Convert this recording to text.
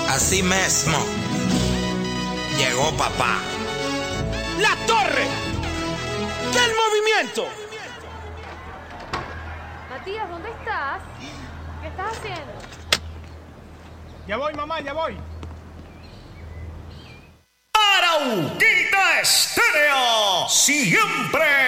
Así mismo llegó papá. La torre del movimiento. Matías, ¿dónde estás? ¿Qué estás haciendo? Ya voy, mamá, ya voy. Arauquita Estéreo, siempre